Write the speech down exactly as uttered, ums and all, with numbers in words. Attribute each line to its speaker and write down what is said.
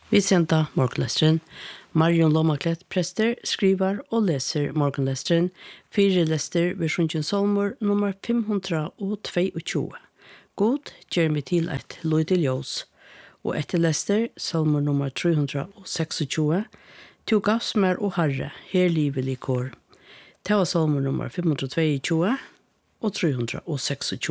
Speaker 1: Vi senda morgenlesteren. Marion Lommaklet prester, skriver og leser morgenlesteren. Fire lester ved Sjundsjøn Salmor nummer fem hundre og tjueto. God gjør meg til et løyde ljøs. Og etter lester Salmor nummer tre hundre og tjueseks. To gavs mer og herre, her livet likår. Det var Salmor nummer fem hundre og tjueto og tre hundre og tjueseks.